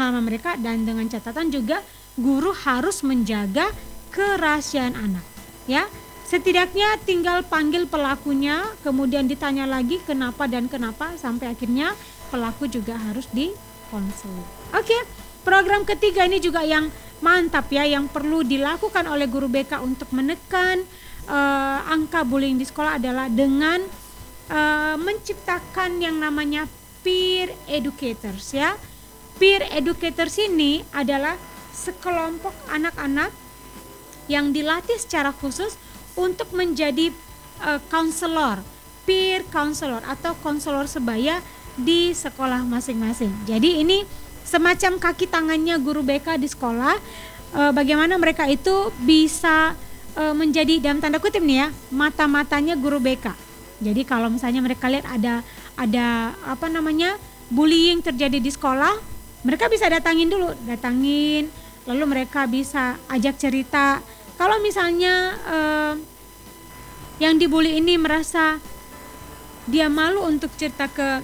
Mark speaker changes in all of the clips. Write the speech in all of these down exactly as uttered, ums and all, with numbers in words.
Speaker 1: nama mereka, dan dengan catatan juga guru harus menjaga kerahasiaan anak, ya. Setidaknya tinggal panggil pelakunya, kemudian ditanya lagi kenapa dan kenapa, sampai akhirnya pelaku juga harus dikonseling. Oke, program ketiga ini juga yang mantap ya, yang perlu dilakukan oleh guru B K untuk menekan uh, angka bullying di sekolah adalah dengan uh, menciptakan yang namanya peer educators ya. Peer educators ini adalah sekelompok anak-anak yang dilatih secara khusus untuk menjadi konselor, uh, peer counselor atau konselor sebaya di sekolah masing-masing. Jadi ini semacam kaki tangannya guru B K di sekolah, uh, bagaimana mereka itu bisa uh, menjadi dalam tanda kutip nih ya, mata-matanya guru B K. Jadi kalau misalnya mereka lihat ada ada apa namanya bullying terjadi di sekolah, mereka bisa datangin dulu, datangin, lalu mereka bisa ajak cerita. Kalau misalnya eh, yang dibully ini merasa dia malu untuk cerita ke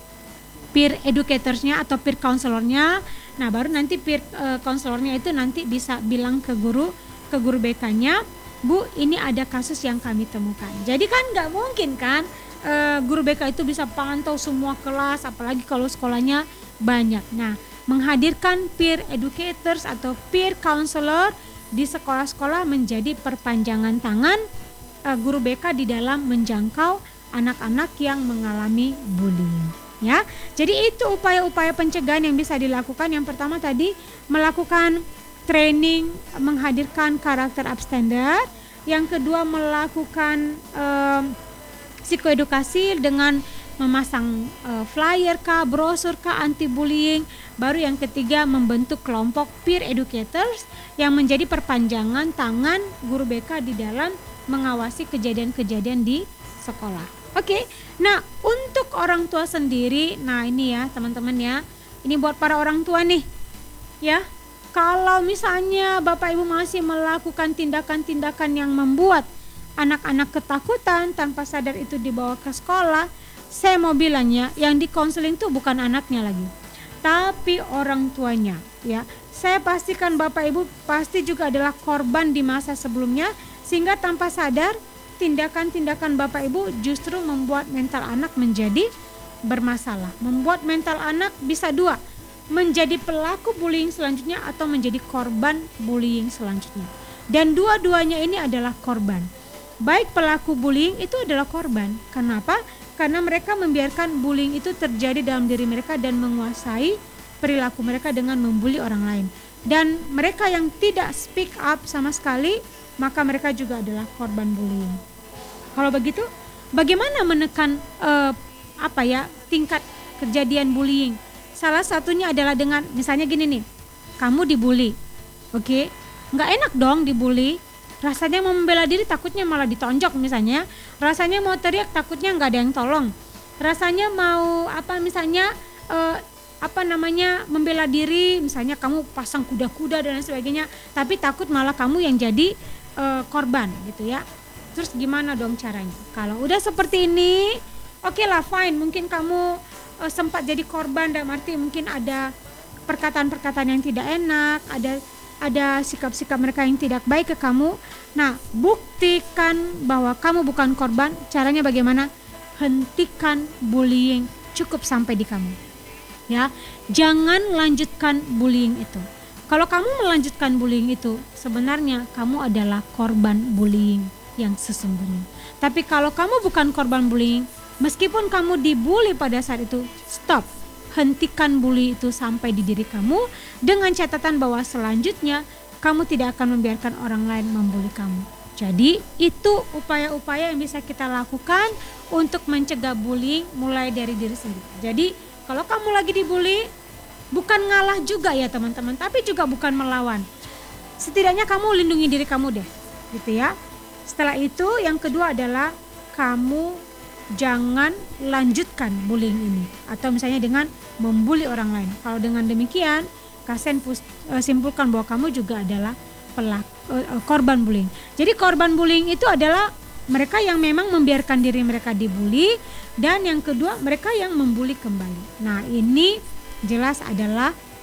Speaker 1: peer educatorsnya atau peer counselornya, nah baru nanti peer counselornya itu nanti bisa bilang ke guru ke guru B K-nya, Bu, ini ada kasus yang kami temukan. Jadi kan nggak mungkin kan e, guru B K itu bisa pantau semua kelas, apalagi kalau sekolahnya banyak. Nah, menghadirkan peer educators atau peer counselor di sekolah-sekolah menjadi perpanjangan tangan e, guru B K di dalam menjangkau anak-anak yang mengalami bullying. Ya, jadi itu upaya-upaya pencegahan yang bisa dilakukan. Yang pertama tadi melakukan training, menghadirkan karakter upstander. Yang kedua melakukan eh, psikoedukasi dengan memasang eh, flyer kah, brosur kah anti bullying. Baru yang ketiga membentuk kelompok peer educators yang menjadi perpanjangan tangan guru B K di dalam mengawasi kejadian-kejadian di sekolah. Oke, nah untuk orang tua sendiri, nah ini ya teman-teman ya, ini buat para orang tua nih, ya. Kalau misalnya Bapak Ibu masih melakukan tindakan-tindakan yang membuat anak-anak ketakutan tanpa sadar itu dibawa ke sekolah, saya mau bilang ya, yang dikonseling tuh bukan anaknya lagi, tapi orang tuanya, ya. Saya pastikan Bapak Ibu pasti juga adalah korban di masa sebelumnya, sehingga tanpa sadar tindakan-tindakan Bapak Ibu justru membuat mental anak menjadi bermasalah, membuat mental anak bisa dua, menjadi pelaku bullying selanjutnya atau menjadi korban bullying selanjutnya. Dan dua-duanya ini adalah korban. Baik pelaku bullying itu adalah korban. Kenapa? Karena mereka membiarkan bullying itu terjadi dalam diri mereka dan menguasai perilaku mereka dengan membuli orang lain. Dan mereka yang tidak speak up sama sekali, maka mereka juga adalah korban bullying. Kalau begitu, bagaimana menekan eh, apa ya tingkat kejadian bullying? Salah satunya adalah dengan misalnya gini nih, kamu dibully, oke, okay? Nggak enak dong dibully. Rasanya mau membela diri takutnya malah ditonjok misalnya. Rasanya mau teriak takutnya nggak ada yang tolong. Rasanya mau apa misalnya eh, apa namanya membela diri, misalnya kamu pasang kuda-kuda dan lain sebagainya, tapi takut malah kamu yang jadi eh, korban gitu ya. Terus gimana dong caranya? Kalau udah seperti ini, oke okay lah fine, mungkin kamu uh, sempat jadi korban, dan arti mungkin ada perkataan-perkataan yang tidak enak, ada ada sikap-sikap mereka yang tidak baik ke kamu. Nah, buktikan bahwa kamu bukan korban. Caranya bagaimana? Hentikan bullying cukup sampai di kamu. Ya, jangan lanjutkan bullying itu. Kalau kamu melanjutkan bullying itu, sebenarnya kamu adalah korban bullying yang sesungguhnya. Tapi kalau kamu bukan korban bullying, meskipun kamu dibully pada saat itu, stop. Hentikan bully itu sampai di diri kamu dengan catatan bahwa selanjutnya kamu tidak akan membiarkan orang lain membuli kamu. Jadi itu upaya-upaya yang bisa kita lakukan untuk mencegah bullying mulai dari diri sendiri. Jadi kalau kamu lagi dibully, bukan ngalah juga ya teman-teman, tapi juga bukan melawan. Setidaknya kamu lindungi diri kamu deh, gitu ya. Setelah itu yang kedua adalah kamu jangan lanjutkan bullying ini, atau misalnya dengan membuli orang lain. Kalau dengan demikian, Kasen simpulkan bahwa kamu juga adalah pelaku, korban bullying. Jadi korban bullying itu adalah mereka yang memang membiarkan diri mereka dibully, dan yang kedua mereka yang membuli kembali. Nah ini jelas adalah pelaku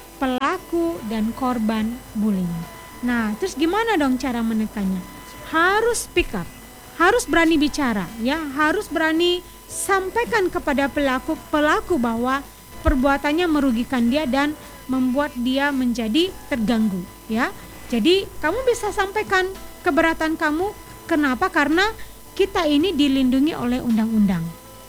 Speaker 1: pelaku dan korban bullying. Nah, terus gimana dong cara menekannya? Harus speak up, harus berani bicara, ya, harus berani sampaikan kepada pelaku pelaku bahwa perbuatannya merugikan dia dan membuat dia menjadi terganggu, ya. Jadi kamu bisa sampaikan keberatan kamu. Kenapa? Karena kita ini dilindungi oleh undang-undang,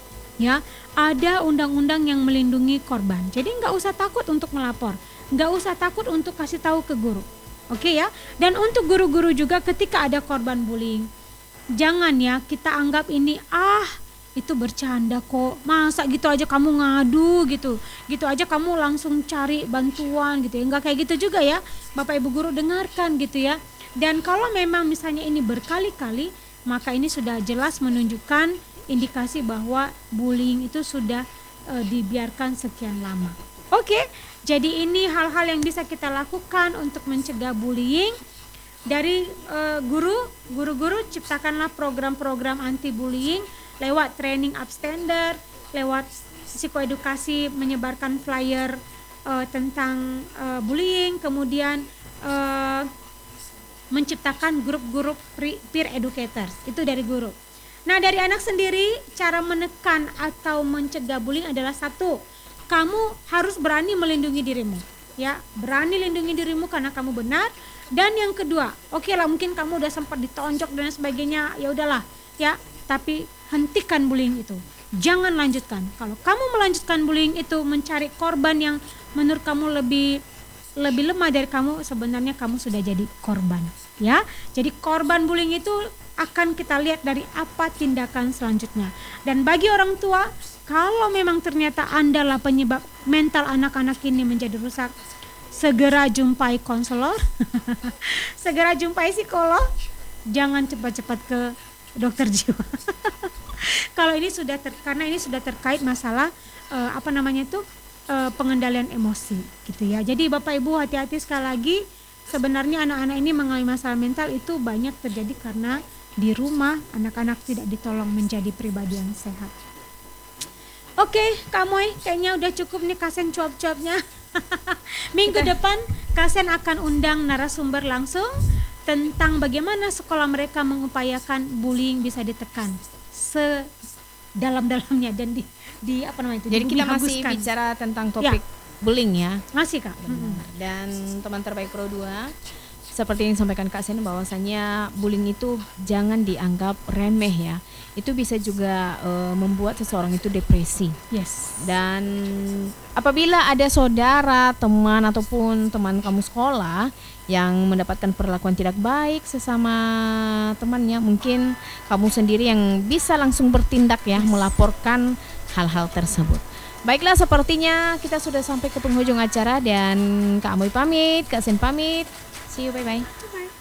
Speaker 1: ya. Ada undang-undang yang melindungi korban. Jadi nggak usah takut untuk melapor, nggak usah takut untuk kasih tahu ke guru, oke ya. Dan untuk guru-guru juga ketika ada korban bullying, jangan ya kita anggap ini ah itu bercanda kok, masa gitu aja kamu ngadu gitu, gitu aja kamu langsung cari bantuan gitu ya. Enggak kayak gitu juga ya Bapak Ibu guru, dengarkan gitu ya. Dan kalau memang misalnya ini berkali-kali, maka ini sudah jelas menunjukkan indikasi bahwa bullying itu sudah e, dibiarkan sekian lama. Oke, jadi ini hal-hal yang bisa kita lakukan untuk mencegah bullying. Dari e, guru, guru-guru ciptakanlah program-program anti bullying lewat training upstander, lewat psikoedukasi, menyebarkan flyer uh, tentang uh, bullying, kemudian uh, menciptakan grup-grup peer educators, itu dari guru. Nah, dari anak sendiri, cara menekan atau mencegah bullying adalah satu, kamu harus berani melindungi dirimu, ya, berani lindungi dirimu karena kamu benar. Dan yang kedua, oke okay lah mungkin kamu udah sempat ditonjok dan sebagainya, ya udahlah, ya, tapi hentikan bullying itu, jangan lanjutkan. Kalau kamu melanjutkan bullying itu, mencari korban yang menurut kamu lebih lebih lemah dari kamu, sebenarnya kamu sudah jadi korban, ya. Jadi korban bullying itu akan kita lihat dari apa tindakan selanjutnya. Dan bagi orang tua, kalau memang ternyata Anda lah penyebab mental anak-anak ini menjadi rusak, segera jumpai konselor, segera jumpai psikolog, jangan cepat-cepat ke dokter jiwa. Kalau ini sudah ter, karena ini sudah terkait masalah uh, apa namanya itu uh, pengendalian emosi gitu ya. Jadi Bapak Ibu hati-hati sekali lagi, sebenarnya anak-anak ini mengalami masalah mental itu banyak terjadi karena di rumah anak-anak tidak ditolong menjadi pribadi yang sehat. Oke, Kak Moy, kayaknya udah cukup nih Kasen cuap-cuapnya. Minggu Kita. depan Kasen akan undang narasumber langsung tentang bagaimana sekolah mereka mengupayakan bullying bisa ditekan sedalam-dalamnya dan di, di apa namanya itu.
Speaker 2: Jadi kita masih bicara tentang topik ya. bullying ya.
Speaker 1: Masih Kak.
Speaker 2: Benar. Dan teman terbaik Pro dua, seperti yang disampaikan Kak Sen, bahwasanya bullying itu jangan dianggap remeh ya. Itu bisa juga uh, membuat seseorang itu depresi.
Speaker 1: Yes.
Speaker 2: Dan apabila ada saudara, teman ataupun teman kamu sekolah yang mendapatkan perlakuan tidak baik sesama temannya, mungkin kamu sendiri yang bisa langsung bertindak ya, melaporkan hal-hal tersebut. Baiklah, sepertinya kita sudah sampai ke penghujung acara dan Kak Amoy pamit, Kak Sen pamit. See you, bye-bye. Bye-bye.